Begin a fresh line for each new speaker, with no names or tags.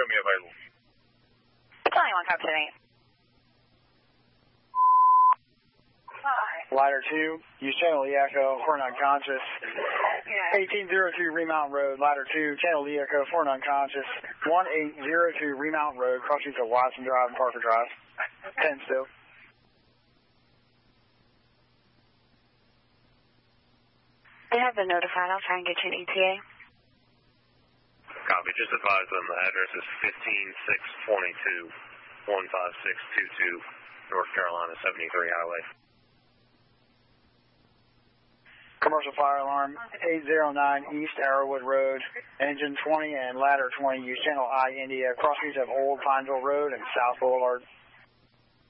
show me available.
Battalion 1 Copy 8.
Ladder 2, use channel Lee Echo, 4 unconscious. 1802 Remount Road, Ladder 2, channel Lee Echo, 4 unconscious. 1802 Remount Road, cross streets of Watson Drive and Parker Drive. 10 still.
They have been notified. I'll try and get you an ETA.
Copy. Just advise them the address is 15622 15622 North Carolina 73 Highway.
Commercial fire alarm, 809 East Arrowwood Road, engine 20 and ladder 20, use channel I India, cross streets of Old Pineville Road and South Boulevard.